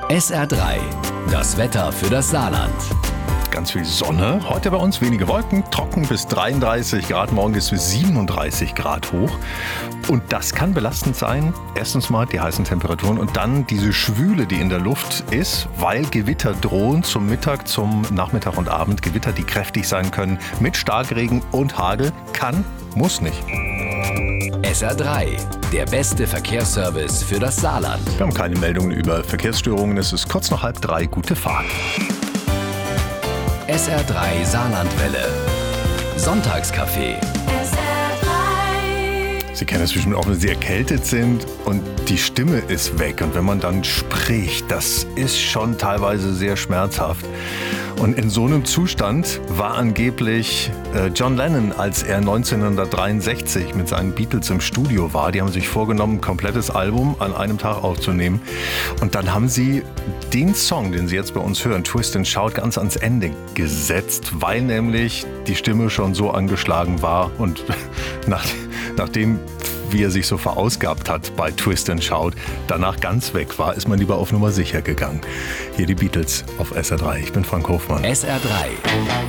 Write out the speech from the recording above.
SR3, das Wetter für das Saarland. Ganz viel Sonne. Heute bei uns wenige Wolken, trocken bis 33 Grad. Morgen ist bis 37 Grad hoch. Und das kann belastend sein. Erstens mal die heißen Temperaturen und dann diese Schwüle, die in der Luft ist, weil Gewitter drohen zum Mittag, zum Nachmittag und Abend. Gewitter, die kräftig sein können mit Starkregen und Hagel. Kann, muss nicht. SR3, der beste Verkehrsservice für das Saarland. Wir haben keine Meldungen über Verkehrsstörungen. Es ist kurz nach 2:30. Gute Fahrt. SR3 Saarlandwelle. Sonntagscafé. Sie kennen es bestimmt auch, wenn Sie erkältet sind und die Stimme ist weg. Und wenn man dann spricht, das ist schon teilweise sehr schmerzhaft. Und in so einem Zustand war angeblich John Lennon, als er 1963 mit seinen Beatles im Studio war. Die haben sich vorgenommen, ein komplettes Album an einem Tag aufzunehmen. Und dann haben sie den Song, den Sie jetzt bei uns hören, Twist and Shout, ganz ans Ende gesetzt, weil nämlich die Stimme schon so angeschlagen war. Und nachdem, wie er sich so verausgabt hat bei Twist and Shout, danach ganz weg war, ist man lieber auf Nummer sicher gegangen. Hier die Beatles auf SR3. Ich bin Frank Hofmann. SR3.